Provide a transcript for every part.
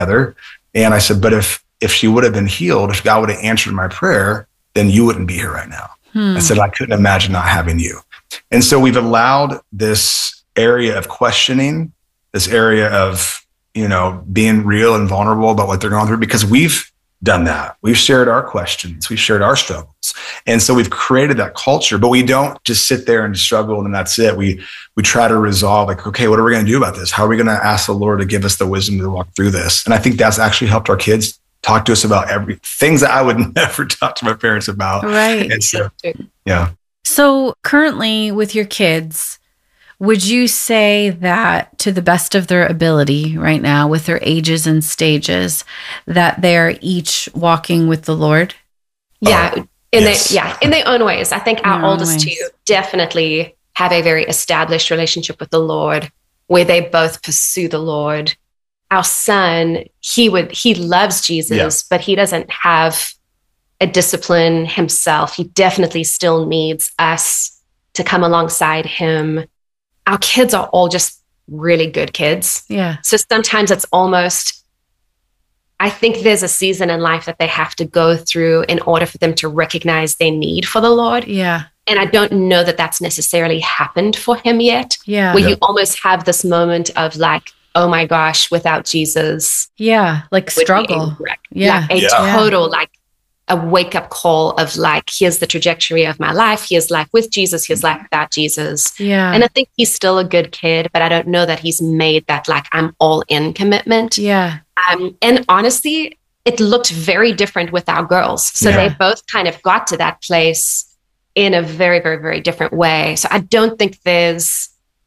together. And I said, but if she would have been healed, if God would have answered my prayer, then you wouldn't be here right now. I said, I couldn't imagine not having you. And so we've allowed this area of questioning, this area of, being real and vulnerable about what they're going through, because we've done that. We've shared our questions. We've shared our struggles. And so we've created that culture, but we don't just sit there and struggle and that's it. We try to resolve, like, okay, what are we going to do about this? How are we going to ask the Lord to give us the wisdom to walk through this? And I think that's actually helped our kids talk to us about things that I would never talk to my parents about. Right. And so, yeah. So currently with your kids, would you say that to the best of their ability right now, with their ages and stages, that they're each walking with the Lord? Yeah. In their own ways. I think our oldest two definitely have a very established relationship with the Lord where they both pursue the Lord. Our son, he loves Jesus, but he doesn't have a discipline himself. He definitely still needs us to come alongside him. Our kids are all just really good kids. Yeah. So sometimes it's almost, I think there's a season in life that they have to go through in order for them to recognize their need for the Lord. Yeah. And I don't know that that's necessarily happened for him yet. Yeah. Where you almost have this moment of like, oh my gosh, without Jesus. Yeah. Like struggle. Like a total, like a wake up call of like, here's the trajectory of my life. Here's life with Jesus. Here's life without Jesus. Yeah. And I think he's still a good kid, but I don't know that he's made that like I'm all in commitment. Yeah. And honestly, it looked very different with our girls. So they both kind of got to that place in a very, very, very different way. So I don't think there's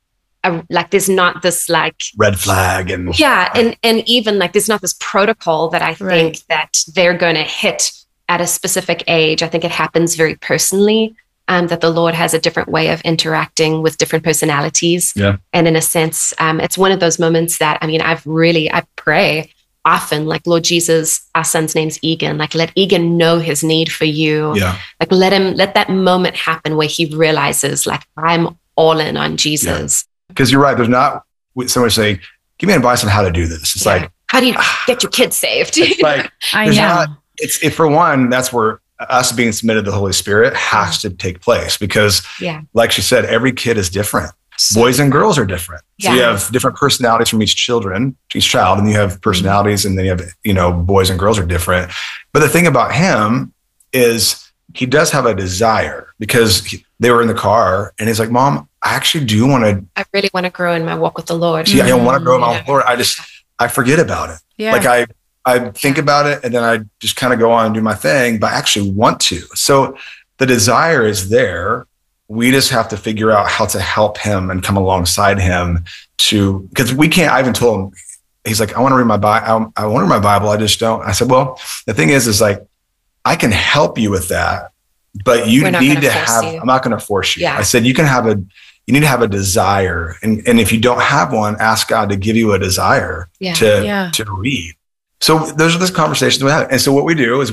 not this like red flag and and even like there's not this protocol that I think that they're going to hit at a specific age. I think it happens very personally, that the Lord has a different way of interacting with different personalities. Yeah. And in a sense, it's one of those moments that, I mean, I pray often, like, Lord Jesus, our son's name's Egan, like, let Egan know his need for you. Yeah. Like, let that moment happen where he realizes, like, I'm all in on Jesus. Because you're right. There's not someone say, give me advice on how to do this. It's like, how do you get your kids saved? It's like, I know. It's for one, that's where us being submitted to the Holy Spirit has to take place, because like she said, every kid is different. Boys and girls are different. So you have different personalities from each child, and you have personalities, and then you have, boys and girls are different. But the thing about him is he does have a desire, because they were in the car and he's like, Mom, I actually do want to. I really want to grow in my walk with the Lord. I want to grow in my walk with the Lord. I forget about it. Yeah. Like I think about it and then I just kind of go on and do my thing, but I actually want to. So the desire is there. We just have to figure out how to help him and come alongside him because we can't. I even told him, he's like, I want to read my Bible. I want to read my Bible. I just don't. I said, well, the thing is like, I can help you with that, but you need to have, I'm not going to force you. Yeah. I said, you need to have a desire. And if you don't have one, ask God to give you a desire to read. So those are the conversations we have. And so what we do is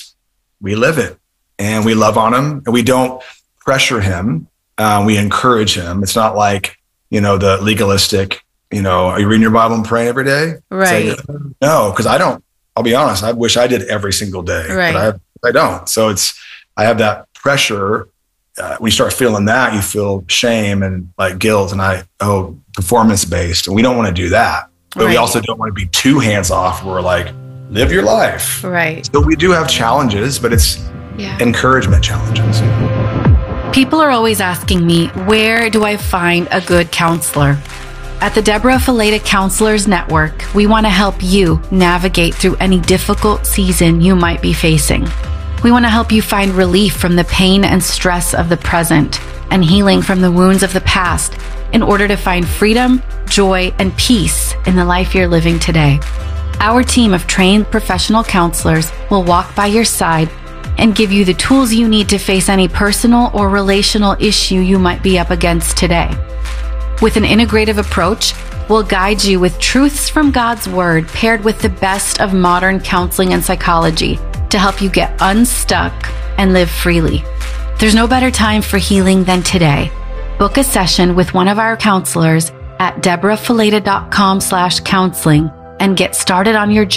we live it and we love on him, and we don't pressure him. We encourage him. It's not like, the legalistic, are you reading your Bible and praying every day? Right. Like, no, because I'll be honest, I wish I did every single day, but I don't. So I have that pressure. When you start feeling that, you feel shame and like guilt and performance based. And we don't want to do that. But we also don't want to be too hands off. We're like, live your life. Right. So we do have challenges, but it's encouragement challenges. People are always asking me, where do I find a good counselor? At the Deborah Fileta Counselors Network, we want to help you navigate through any difficult season you might be facing. We want to help you find relief from the pain and stress of the present and healing from the wounds of the past in order to find freedom, joy, and peace in the life you're living today. Our team of trained professional counselors will walk by your side and give you the tools you need to face any personal or relational issue you might be up against today. With an integrative approach, we'll guide you with truths from God's Word paired with the best of modern counseling and psychology to help you get unstuck and live freely. There's no better time for healing than today. Book a session with one of our counselors at deborahfileta.com/counseling and get started on your